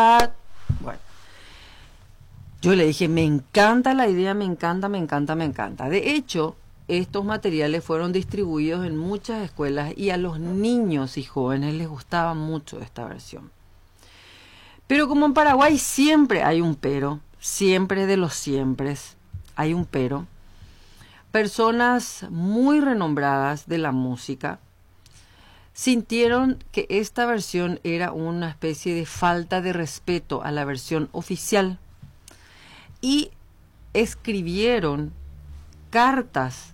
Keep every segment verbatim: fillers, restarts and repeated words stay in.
Bueno, yo le dije, me encanta la idea, me encanta, me encanta, me encanta. De hecho, estos materiales fueron distribuidos en muchas escuelas y a los niños y jóvenes les gustaba mucho esta versión. Pero como en Paraguay siempre hay un pero, siempre de los siempre hay un pero, personas muy renombradas de la música sintieron que esta versión era una especie de falta de respeto a la versión oficial y escribieron cartas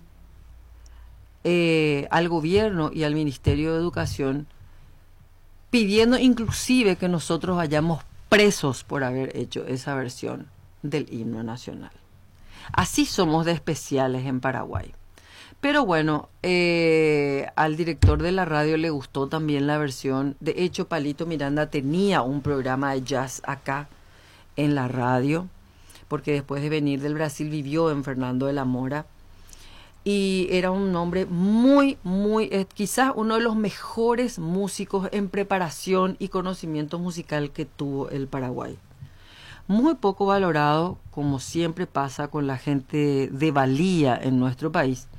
eh, al gobierno y al Ministerio de Educación pidiendo inclusive que nosotros vayamos presos por haber hecho esa versión del himno nacional. Así somos de especiales en Paraguay. Pero bueno, eh, al director de la radio le gustó también la versión. De hecho, Palito Miranda tenía un programa de jazz acá en la radio, porque después de venir del Brasil vivió en Fernando de la Mora. Y era un hombre muy, muy, eh, quizás uno de los mejores músicos en preparación y conocimiento musical que tuvo el Paraguay. Muy poco valorado, como siempre pasa con la gente de valía en nuestro país.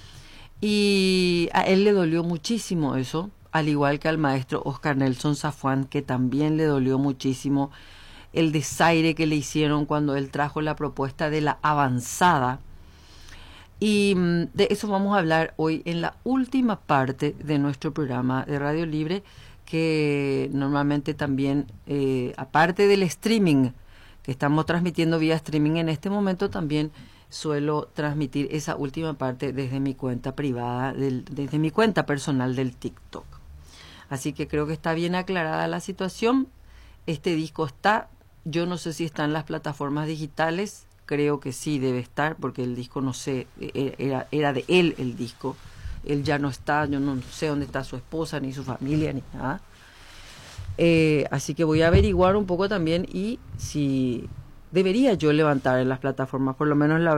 Y a él le dolió muchísimo eso, al igual que al maestro Oscar Nelson Zafuán, que también le dolió muchísimo el desaire que le hicieron cuando él trajo la propuesta de la avanzada. Y de eso vamos a hablar hoy en la última parte de nuestro programa de Radio Libre, que normalmente también, eh, aparte del streaming, que estamos transmitiendo vía streaming en este momento, también suelo transmitir esa última parte desde mi cuenta privada, del, desde mi cuenta personal del TikTok. Así que creo que está bien aclarada la situación. Este disco está, yo no sé si está en las plataformas digitales, creo que sí debe estar, porque el disco, no sé, era, era de él el disco. Él ya no está, yo no sé dónde está su esposa, ni su familia, ni nada. Eh, así que voy a averiguar un poco también y si debería yo levantar en las plataformas, por lo menos la